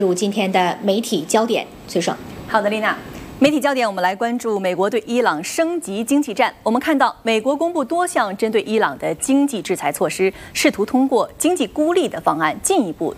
入今天的媒体焦点，崔胜。 好的，丽娜。媒体焦点，我们来关注美国对伊朗升级经济战。我们看到，美国公布多项针对伊朗的经济制裁措施，试图通过经济孤立的方案进一步